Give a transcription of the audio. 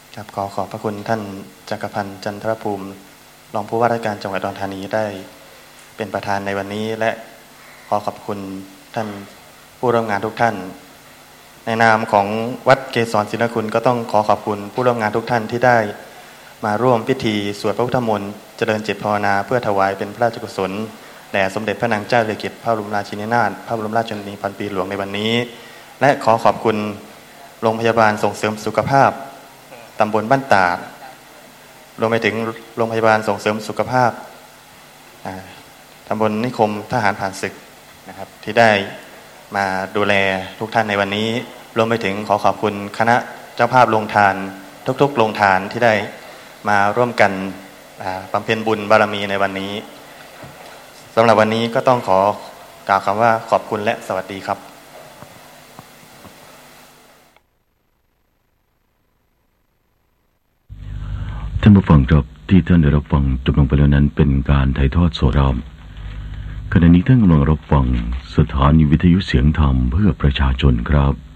ครับขอบพระคุณท่านจักรพันธ์จันทรภูมิรองผู้ว่าราชการจังหวัดอุดรธานีได้เป็นประธานในวันนี้และขอบคุณท่านผู้ร่วมงานทุกท่านในนามของวัดเกษรศิลคุณก็ต้องขอบคุณผู้ร่วมงานทุกท่านที่ได้มาร่วมพิธีสวดพระพุทธมนต์เจริญจิตภาวนาเพื่อถวายเป็นพระราชกุศลแด่สมเด็จพระนางเจ้าสิริกิติ์พระบรมราชินีนาถพระบรมราชชนนีพันปีหลวงในวันนี้และขอบคุณโรงพยาบาลส่งเสริมสุขภาพตำบลบ้านตาดรวมไปถึงโรงพยาบาลส่งเสริมสุขภาพตำบลนิคมทหารผ่านศึกนะครับที่ได้มาดูแลทุกท่านในวันนี้รวมไปถึงขอบคุณคณะเจ้าภาพโรงทานทุกๆโรงทานที่ได้มาร่วมกันบำเพ็ญบุญบารมีในวันนี้สำหรับวันนี้ก็ต้องขอกล่าวคำว่าขอบคุณและสวัสดีครับท่านผู้ฟังครับที่ท่านได้รับฟังจบลงไปแล้วนั้นเป็นการถ่ายทอดสดขณะนี้ท่านกำลังรับฟังสถานีวิทยุเสียงธรรมเพื่อประชาชนครับ